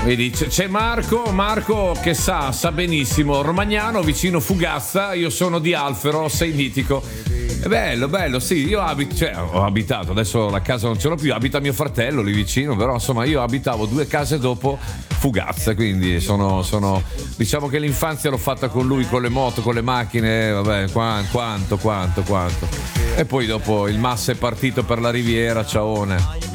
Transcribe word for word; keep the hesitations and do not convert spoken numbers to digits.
Vedi, c'è, c'è Marco, Marco che sa, sa benissimo, Romagnano vicino Fugazza, io sono di Alfero, sei mitico. È bello, bello, sì, io abito, cioè, ho abitato, adesso la casa non ce l'ho più, abita mio fratello lì vicino, però insomma io abitavo due case dopo Fugazza, quindi sono, sono diciamo che l'infanzia l'ho fatta con lui, con le moto, con le macchine, vabbè, quanto, quanto, quanto, quanto. E poi dopo il Massa è partito per la Riviera, ciaone.